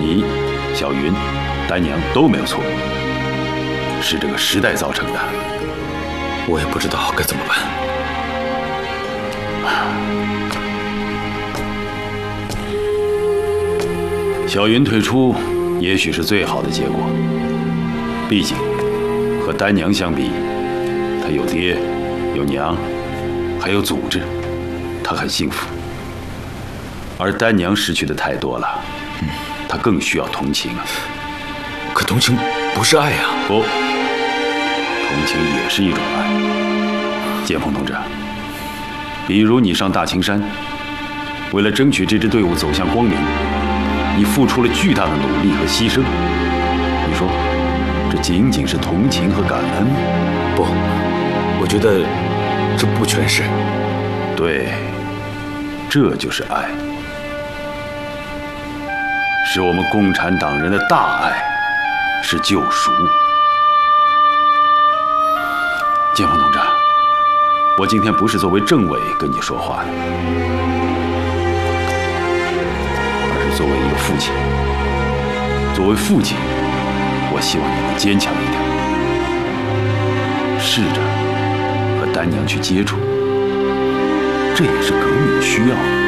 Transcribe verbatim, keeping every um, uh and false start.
你、小云、丹娘都没有错，是这个时代造成的。 我也不知道该怎么办。 小云退出，也许是最好的结果。毕竟，和丹娘相比，她有爹，有娘，还有组织，她很幸福。而丹娘失去的太多了，嗯，她更需要同情啊。 可同情不是爱呀。 不，同情也是一种爱。剑锋同志，比如你上大青山，为了争取这支队伍走向光明，你付出了巨大的努力和牺牲。你说，这仅仅是同情和感恩？ 不，我觉得这不全是。 对，这就是爱，是我们共产党人的大爱，是救赎。剑锋同志，我今天不是作为政委跟你说话的，而是作为一个父亲。作为父亲，我希望你能坚强一点，试着和丹娘去接触，这也是革命的需要。